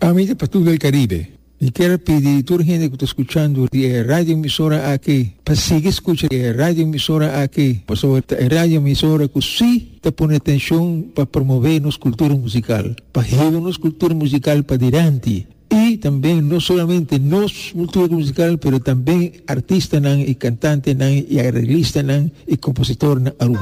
Amiga para todo el Caribe, e quero pedir a toda a gente que está escutando a rádio emissora aqui, para seguir escutando a rádio emissora aqui, para a rádio emissora que sim está pondo atenção para promover nossa cultura musical, para levar nossa cultura musical para adiante. E também, não somente nossa cultura musical, mas também artistas e cantantes e arreglistas e compositores